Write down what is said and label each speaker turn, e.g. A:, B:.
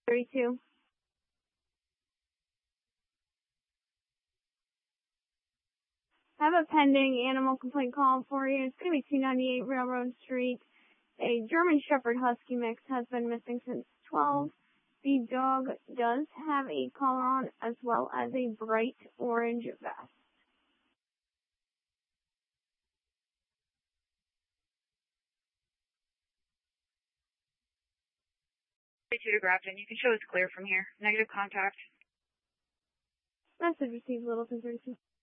A: 32. I have a pending animal complaint call for you. It's going to be 298 Railroad Street. A German Shepherd Husky mix has been missing since 12. The dog does have a collar on as well as a bright orange vest.
B: 32 to Grafton. You can show it's clear from here. Negative contact.
A: Message received, Littleton 32.